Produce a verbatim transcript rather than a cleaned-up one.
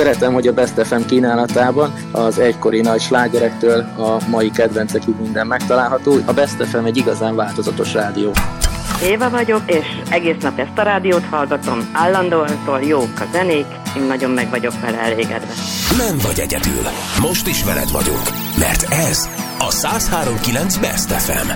Szeretem, hogy a Best ef em kínálatában az egykori nagy slágerektől a mai kedvencekig minden megtalálható. A Best ef em egy igazán változatos rádió. Éva vagyok, és egész nap ezt a rádiót hallgatom. Állandóan jók a zenék, én nagyon meg vagyok vele elégedve. Nem vagy egyedül. Most is veled vagyunk, mert ez a száz három pont kilenc Best ef em.